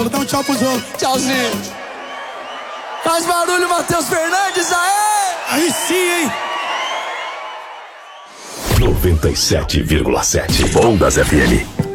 Dá um tchau pros outros. Tchauzinho. Faz barulho, Matheus Fernandes, aê! Aí sim, hein? 97,7 Ondas FM.